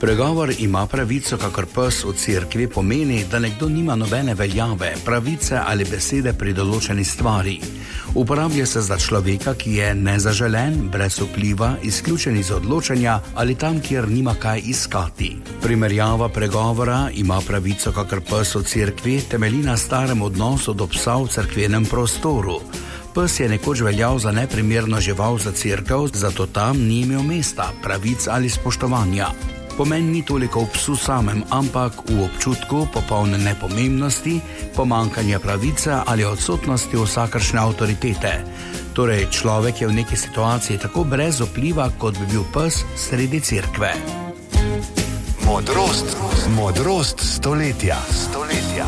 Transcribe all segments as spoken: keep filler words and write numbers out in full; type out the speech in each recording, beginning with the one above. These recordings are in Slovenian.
Pregovor ima pravico, kakor pes v cerkvi, pomeni, da nekdo nima nobene veljave, pravice ali besede pri določeni stvari. Uporablja se za človeka, ki je nezaželen, brez vpliva, izključen iz odločanja ali tam, kjer nima kaj iskati. Primerjava pregovora ima pravico, kakor pes v cerkvi, temelji na starem odnosu do psa v cerkvenem prostoru. Pes je nekoč veljal za neprimerno žival za cerkev, zato tam ni imel mesta, pravic ali spoštovanja. Pomen ni toliko v psu samem, ampak v občutku popolne nepomembnosti, pomanjkanja pravice ali odsotnosti vsakršne avtoritete. Torej, človek je v neki situaciji tako brez vpliva, kot bi bil pes sredi cerkve. Modrost, modrost stoletja. stoletja.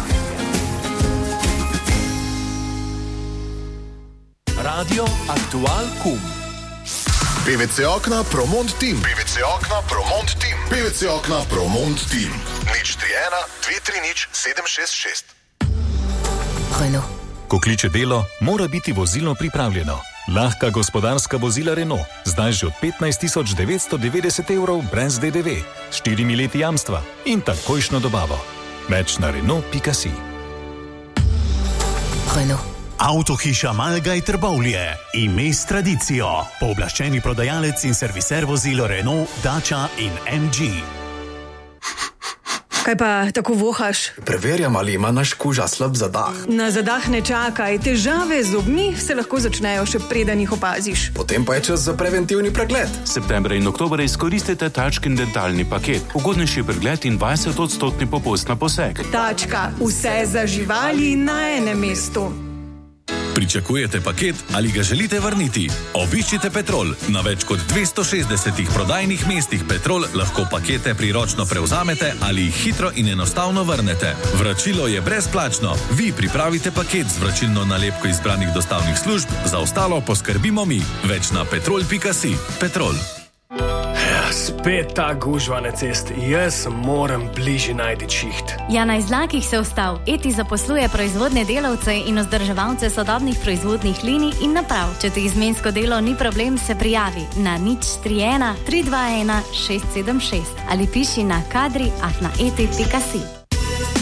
Radio Aktual Kum. P V C okna Promont Team. P V C okna Promont Team. P V C okna Promont Team. nič tri ena dve tri nič sedem šest šest. Renault. Ko kliče delo, mora biti vozilo pripravljeno. Lahka gospodarska vozila Renault, zdaj že od petnajst tisoč devetsto devetdeset evrov brez D D V, s štirimi leti jamstva in takojšno dobavo. Več na Renault pika si. Renault. Avtohiša Malgaj Trbovlje, ime s tradicijo, pooblaščeni prodajalec in serviser vozil Renault, Dacia in M G. Kaj pa tako vohaš? Preverjam, ali ima naš kuža slab zadah. Na zadah ne čakaj, težave z zobmi se lahko začnejo še preden jih opaziš. Potem pa je čas za preventivni pregled. Septembra in oktobra izkoristite Tačkin dentalni paket. Ugodnejši pregled in dvajset odstotni popust na poseg. Tačka, vse za živali na enem mestu. Pričakujete paket ali ga želite vrniti? Obiščite Petrol. Na več kot dvesto šestdesetih prodajnih mestih Petrol lahko pakete priročno prevzamete ali jih hitro in enostavno vrnete. Vračilo je brezplačno. Vi pripravite paket z vračilno nalepko izbranih dostavnih služb, za ostalo poskrbimo mi. Več na petrol pika si. Petrol. Ja, spet ta gužva na cesti. Jaz moram bližje najti šiht. Ja, na izlakih se ostal. Eti zaposluje proizvodne delavce in vzdrževalce sodobnih proizvodnih linij in naprav. Če ti izmensko delo ni problem, se prijavi na nič tri ena tri dva ena šest sedem šest ali piši na kadri at na eti pika si.